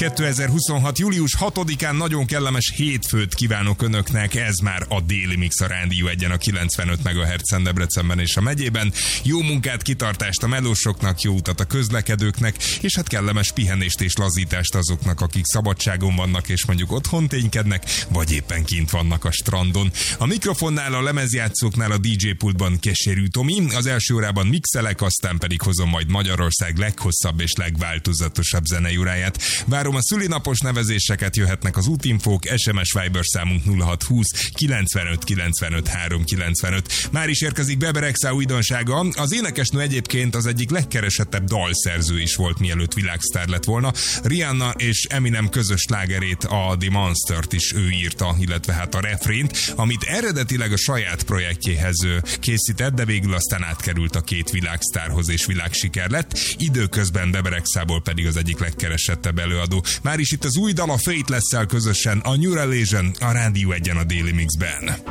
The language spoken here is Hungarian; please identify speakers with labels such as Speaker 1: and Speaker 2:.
Speaker 1: 2026. július 6-án nagyon kellemes hétfőt kívánok önöknek, ez már a Déli Mix a Rádió 1-en a 95 MHz-en Debrecenben és a megyében. Jó munkát, kitartást a melósoknak, jó utat a közlekedőknek, és hát kellemes pihenést és lazítást azoknak, akik szabadságon vannak és mondjuk otthon ténykednek, vagy éppen kint vannak a strandon. A mikrofonnál, a lemezjátszóknál, a DJ pultban Keserű Tomi, az első órában mixelek, aztán pedig hozom majd Magyarország leghosszabb és legváltozatosabb zeneióráját. Várom a szülinapos nevezéseket, jöhetnek az útinfók, SMS Viber számunk 0620 95 95 395. Már is érkezik Beberexa újdonsága. Az énekesnő egyébként az egyik legkeresettebb dalszerző is volt, mielőtt világsztár lett volna. Rihanna és Eminem közös slágerét, a The Monstert is ő írta, illetve hát a refrént, amit eredetileg a saját projektjéhez készített, de végül aztán átkerült a két világsztárhoz és világsiker lett. Időközben Beberexából pedig az egyik legkeresettebb előadó. Már is itt az új dal a Faithless-szel közösen, a New Religion, a Rádió 1-en a Daily Mixben.